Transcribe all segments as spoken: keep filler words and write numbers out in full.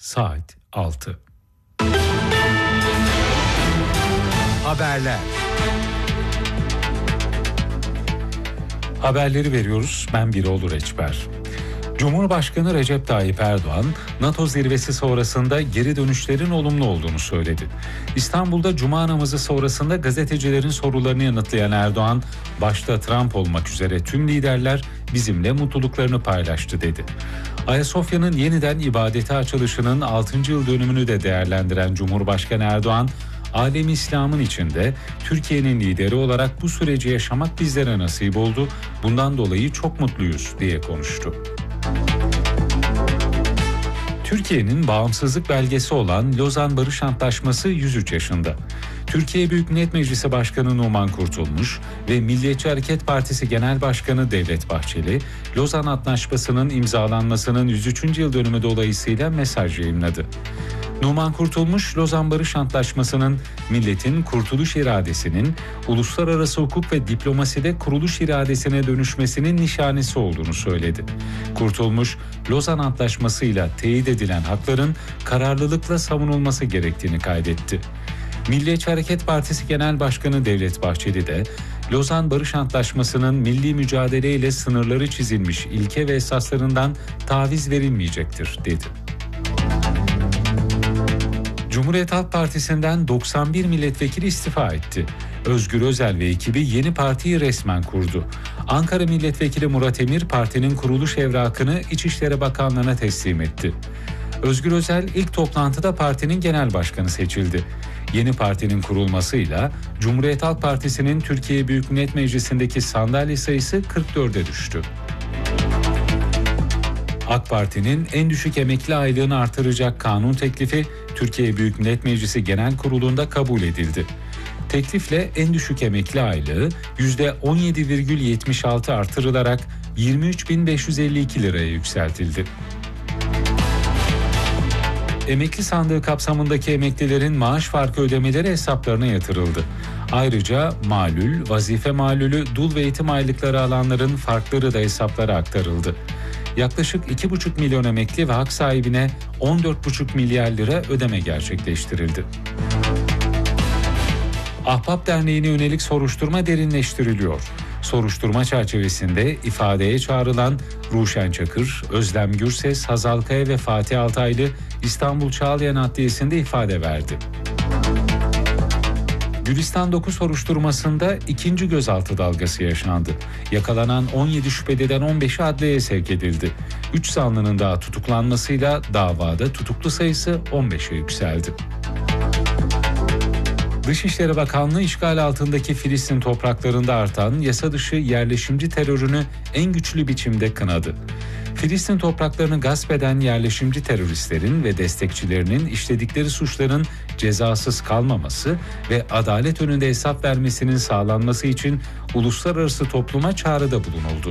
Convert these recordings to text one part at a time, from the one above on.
saat altı. Haberler. Haberleri veriyoruz. Ben Birol Reçber. Cumhurbaşkanı Recep Tayyip Erdoğan, NATO zirvesi sonrasında geri dönüşlerin olumlu olduğunu söyledi. İstanbul'da Cuma namazı sonrasında gazetecilerin sorularını yanıtlayan Erdoğan, başta Trump olmak üzere tüm liderler bizimle mutluluklarını paylaştı dedi. Ayasofya'nın yeniden ibadete açılışının altıncı yıl dönümünü de değerlendiren Cumhurbaşkanı Erdoğan, alem İslam'ın içinde Türkiye'nin lideri olarak bu süreci yaşamak bizlere nasip oldu. Bundan dolayı çok mutluyuz diye konuştu. Türkiye'nin bağımsızlık belgesi olan Lozan Barış Antlaşması yüz üç yaşında. Türkiye Büyük Millet Meclisi Başkanı Numan Kurtulmuş ve Milliyetçi Hareket Partisi Genel Başkanı Devlet Bahçeli, Lozan Antlaşması'nın imzalanmasının yüz üçüncü yıl dönümü dolayısıyla mesaj yayınladı. Numan Kurtulmuş, Lozan Barış Antlaşması'nın milletin kurtuluş iradesinin uluslararası hukuk ve diplomaside kuruluş iradesine dönüşmesinin nişanesi olduğunu söyledi. Kurtulmuş, Lozan Antlaşması'yla teyit edilen hakların kararlılıkla savunulması gerektiğini kaydetti. Milliyetçi Hareket Partisi Genel Başkanı Devlet Bahçeli de, Lozan Barış Antlaşması'nın milli mücadeleyle sınırları çizilmiş ilke ve esaslarından taviz verilmeyecektir, dedi. Cumhuriyet Halk Partisi'nden doksan bir milletvekili istifa etti. Özgür Özel ve ekibi yeni partiyi resmen kurdu. Ankara Milletvekili Murat Emir partinin kuruluş evrakını İçişleri Bakanlığı'na teslim etti. Özgür Özel ilk toplantıda partinin genel başkanı seçildi. Yeni partinin kurulmasıyla Cumhuriyet Halk Partisi'nin Türkiye Büyük Millet Meclisi'ndeki sandalye sayısı kırk dörde düştü. AK Parti'nin en düşük emekli aylığını artıracak kanun teklifi Türkiye Büyük Millet Meclisi Genel Kurulu'nda kabul edildi. Teklifle en düşük emekli aylığı yüzde on yedi virgül yetmiş altı artırılarak yirmi üç bin beş yüz elli iki liraya yükseltildi. Emekli sandığı kapsamındaki emeklilerin maaş farkı ödemeleri hesaplarına yatırıldı. Ayrıca malul, vazife malulü, dul ve eğitim aylıkları alanların farkları da hesaplara aktarıldı. Yaklaşık iki buçuk milyon emekli ve hak sahibine on dört buçuk milyar lira ödeme gerçekleştirildi. Ahbap Derneği'ne yönelik soruşturma derinleştiriliyor. Soruşturma çerçevesinde ifadeye çağrılan Ruşen Çakır, Özlem Gürses, Hazal Kaya ve Fatih Altaylı İstanbul Çağlayan Adliyesi'nde ifade verdi. Gülistan dokuz soruşturmasında ikinci gözaltı dalgası yaşandı. Yakalanan on yedi şüpheliden on beşi adliyeye sevk edildi. üç zanlının daha tutuklanmasıyla davada tutuklu sayısı on beşe yükseldi. Dışişleri Bakanlığı işgal altındaki Filistin topraklarında artan yasa dışı yerleşimci terörünü en güçlü biçimde kınadı. Filistin topraklarını gasp eden yerleşimci teröristlerin ve destekçilerinin işledikleri suçların cezasız kalmaması ve adalet önünde hesap vermesinin sağlanması için uluslararası topluma çağrıda bulunuldu.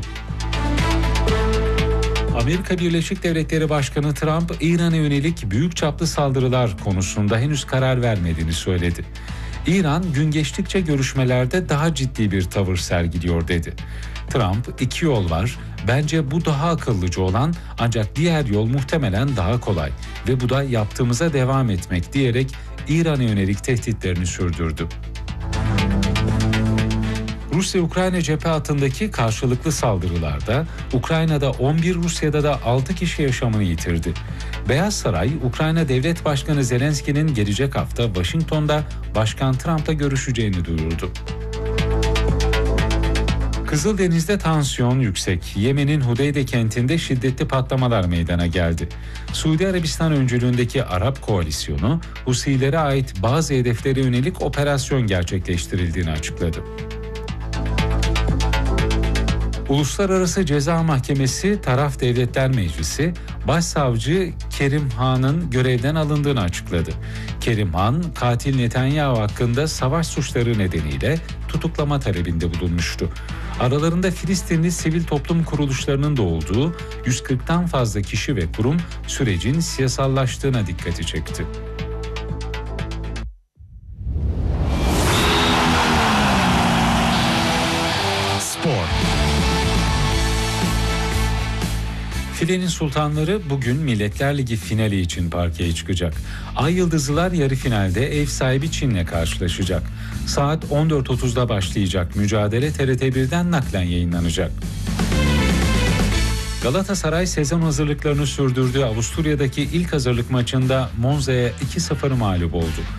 Amerika Birleşik Devletleri Başkanı Trump, İran'a yönelik büyük çaplı saldırılar konusunda henüz karar vermediğini söyledi. İran gün geçtikçe görüşmelerde daha ciddi bir tavır sergiliyor dedi. Trump, iki yol var, bence bu daha akıllıca olan ancak diğer yol muhtemelen daha kolay ve bu da yaptığımıza devam etmek diyerek İran'a yönelik tehditlerini sürdürdü. Rusya-Ukrayna cephe hattındaki karşılıklı saldırılarda Ukrayna'da on bir, Rusya'da da altı kişi yaşamını yitirdi. Beyaz Saray, Ukrayna Devlet Başkanı Zelenski'nin gelecek hafta Washington'da Başkan Trump'la görüşeceğini duyurdu. Kızıldeniz'de tansiyon yüksek. Yemen'in Hudeyde kentinde şiddetli patlamalar meydana geldi. Suudi Arabistan öncülüğündeki Arap Koalisyonu, Husilere ait bazı hedeflere yönelik operasyon gerçekleştirildiğini açıkladı. Uluslararası Ceza Mahkemesi Taraf Devletler Meclisi, Başsavcı Kerim Han'ın görevden alındığını açıkladı. Kerim Han, katil Netanyahu hakkında savaş suçları nedeniyle tutuklama talebinde bulunmuştu. Aralarında Filistinli sivil toplum kuruluşlarının da olduğu yüz kırktan fazla kişi ve kurum sürecin siyasallaştığına dikkati çekti. Spor. Filenin sultanları bugün Milletler Ligi finali için parkeye çıkacak. Ay Yıldızlılar yarı finalde ev sahibi Çin'le karşılaşacak. Saat on dört otuzda başlayacak mücadele T R T birden naklen yayınlanacak. Galatasaray sezon hazırlıklarını sürdürdüğü Avusturya'daki ilk hazırlık maçında Monza'ya iki sıfır mağlup oldu.